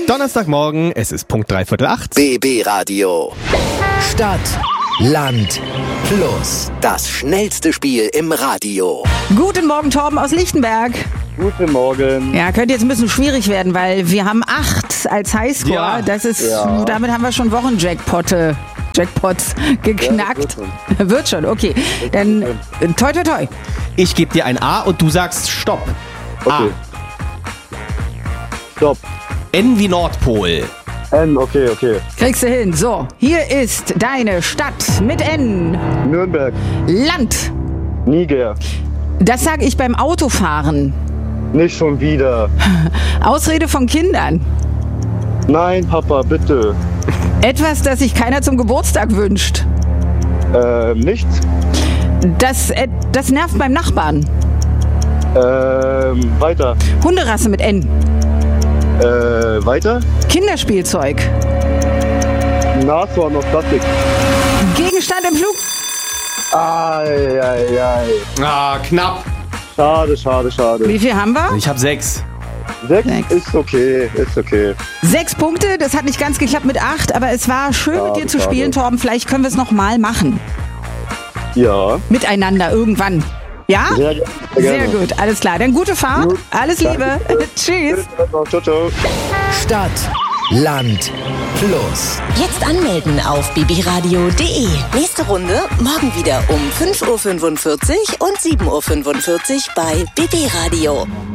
Donnerstagmorgen, es ist Punkt 7:45. BB Radio. Stadt, Land, Plus. Das schnellste Spiel im Radio. Guten Morgen, Torben aus Lichtenberg. Guten Morgen. Ja, könnte jetzt ein bisschen schwierig werden, weil wir haben 8 als Highscore. Ja. Das ist, damit haben wir schon Wochenjackpots geknackt. Ja, Wird schon, okay. Dann toi, toi, toi. Ich gebe dir ein A und du sagst Stopp. Okay. Stopp. N wie Nordpol. N, okay. Kriegst du hin. So, hier ist deine Stadt mit N. Nürnberg. Land. Niger. Das sage ich beim Autofahren. Nicht schon wieder. Ausrede von Kindern. Nein, Papa, bitte. Etwas, das sich keiner zum Geburtstag wünscht. Nichts. Das nervt beim Nachbarn. Weiter. Hunderasse mit N. Weiter. Kinderspielzeug. Nashorn aus Plastik. Gegenstand im Flug. Ei. Ah, knapp. Schade. Wie viel haben wir? Ich habe 6. 6 Sechs. ist okay. 6 Punkte, das hat nicht ganz geklappt mit 8, aber es war schön mit dir zu Schade. spielen, Torben. Vielleicht können wir es nochmal machen. Ja. Miteinander irgendwann. Ja? Sehr Sehr gerne. gut, alles klar. Dann gute Fahrt. Gut. Alles Liebe. Tschüss. Ciao. Stadt, Land, Plus. Jetzt anmelden auf bbradio.de. Nächste Runde morgen wieder um 5:45 Uhr und 7:45 Uhr bei BB Radio.